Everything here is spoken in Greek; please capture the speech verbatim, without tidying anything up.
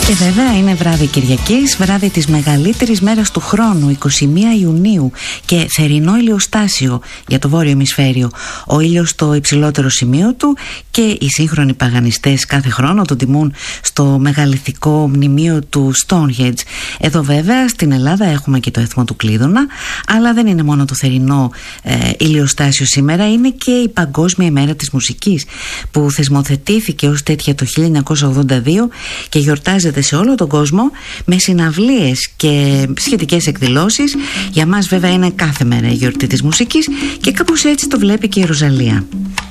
Και βέβαια είναι βράδυ Κυριακής, βράδυ της μεγαλύτερης μέρας του χρόνου, εικοστή πρώτη Ιουνίου, και θερινό ηλιοστάσιο για το βόρειο ημισφαίριο. Ο ήλιος στο υψηλότερο σημείο του και οι σύγχρονοι παγανιστές κάθε χρόνο τον τιμούν στο μεγαλειθικό μνημείο του Stonehenge. Εδώ βέβαια στην Ελλάδα έχουμε και το έθιμο του Κλείδωνα, αλλά δεν είναι μόνο το θερινό ε, ηλιοστάσιο σήμερα, είναι και η Παγκόσμια ημέρα της μουσικής, που θεσμοθετήθηκε ως τέτοια το χίλια εννιακόσια ογδόντα δύο και γιορτάζεται σε όλο τον κόσμο με συναυλίες και σχετικές εκδηλώσεις. Για μας βέβαια είναι κάθε μέρα η γιορτή της μουσικής και κάπως έτσι το βλέπει και η Ροζαλία.